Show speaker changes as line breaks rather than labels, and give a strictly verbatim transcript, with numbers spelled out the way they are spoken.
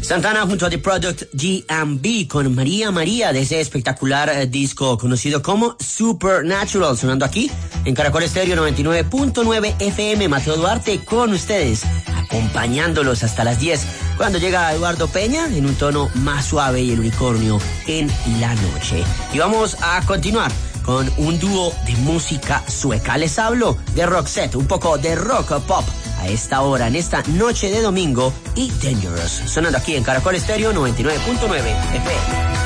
Santana junto a The Product G and B con María María de ese espectacular eh, disco conocido como Supernatural, sonando aquí en Caracol Estéreo noventa y nueve punto nueve F M. Mateo Duarte con ustedes, acompañándolos hasta las diez, cuando llega Eduardo Peña en un tono más suave y el unicornio en la noche. Y vamos a continuar con un dúo de música sueca. Les hablo de Roxette, un poco de rock pop a esta hora, en esta noche de domingo, y Dangerous, sonando aquí en Caracol Estéreo noventa y nueve punto nueve F M.